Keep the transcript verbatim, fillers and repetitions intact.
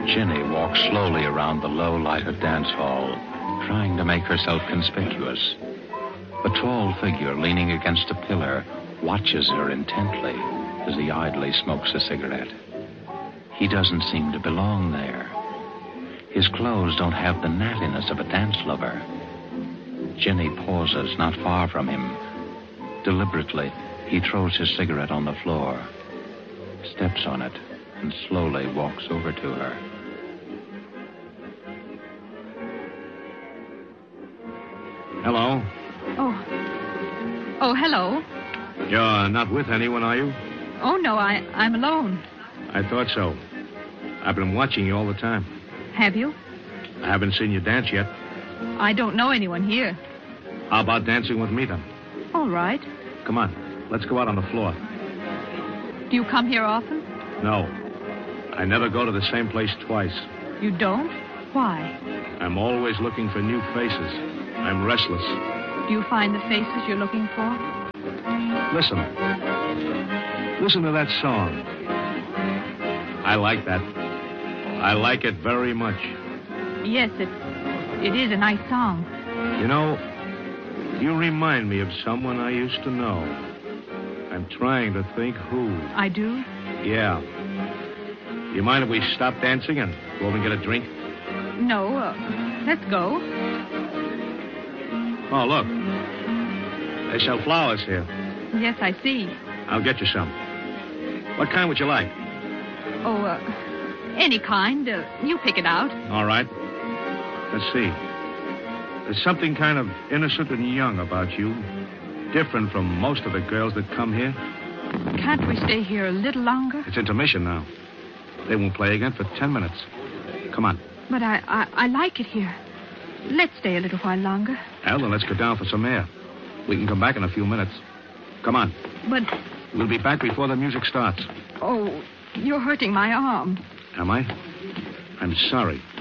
Ginny walks slowly around the low-lighted dance hall, trying to make herself conspicuous. A tall figure leaning against a pillar watches her intently as he idly smokes a cigarette. He doesn't seem to belong there. His clothes don't have the nattiness of a dance lover. Ginny pauses not far from him. Deliberately, he throws his cigarette on the floor, steps on it, and slowly walks over to her. Hello. Oh. Oh, hello. You're not with anyone, are you? Oh, no, I, I'm alone. I thought so. I've been watching you all the time. Have you? I haven't seen you dance yet. I don't know anyone here. How about dancing with me, then? All right. Come on. Let's go out on the floor. Do you come here often? No. I never go to the same place twice. You don't? Why? I'm always looking for new faces. I'm restless. Do you find the faces you're looking for? Listen. Listen to that song. I like that. I like it very much. Yes, it, it is a nice song. You know, you remind me of someone I used to know. I'm trying to think who. I do? Yeah. You mind if we stop dancing and go over and get a drink? No, uh, let's go. Oh, look. They sell flowers here. Yes, I see. I'll get you some. What kind would you like? Oh, uh, any kind. Uh, you pick it out. All right. Let's see. There's something kind of innocent and young about you. Different from most of the girls that come here. Can't we stay here a little longer? It's intermission now. They won't play again for ten minutes. Come on. But I, I, I like it here. Let's stay a little while longer. Well, then let's go down for some air. We can come back in a few minutes. Come on. But... We'll be back before the music starts. Oh, you're hurting my arm. Am I? I'm sorry.